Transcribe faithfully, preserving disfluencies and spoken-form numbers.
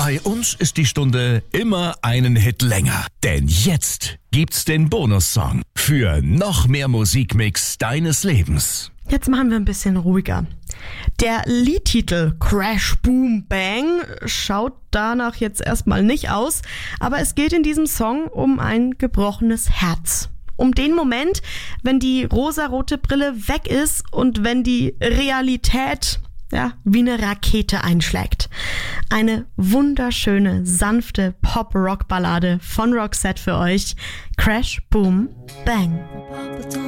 Bei uns ist die Stunde immer einen Hit länger. Denn jetzt gibt's den Bonussong für noch mehr Musikmix deines Lebens. Jetzt machen wir ein bisschen ruhiger. Der Liedtitel Crash Boom Bang schaut danach jetzt erstmal nicht aus, aber es geht in diesem Song um ein gebrochenes Herz. Um den Moment, wenn die rosarote Brille weg ist und wenn die Realität, ja, wie eine Rakete einschlägt. Eine wunderschöne, sanfte Pop-Rock-Ballade von Roxette für euch. Crash Boom Bang.